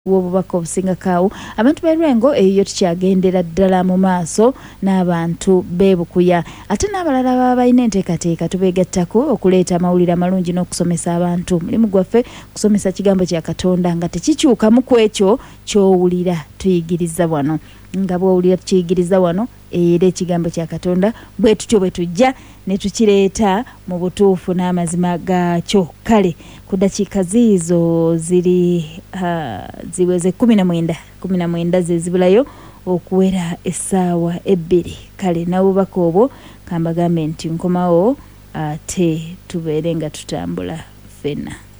w'obubaka obusingakaawo abantu b'Erwengo eyo tukyagendera ddala mu maaso n'abantu beebukuya ate n'abalala baba balina enteekateeka tubeegattako okuleeta amawulire amalungi n'okusomesa abantu mulimu gwaffe kusomesa kigambo kya Katonda nga tekikyukamu ku ekyo ky'owulira tuyigiriza wano nga bw'owulira tukiyigiriza wano era ekigambo kya Katonda bwe tutyo bwe tujja ne tukireeta mu butuufu n'amazima gaakyo. Kale ku dakiika ziizo ziri ziweze 19 ze zibulayo okuwera essaawa 2. Kale n'obubaka obwo kambagambe nti nkomawo ate tubeere nga tutambula ffenna.